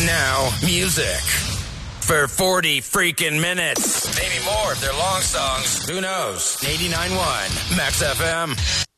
And now, music. For 40 freaking minutes. Maybe more if they're long songs. Who knows? 89.1 Max FM.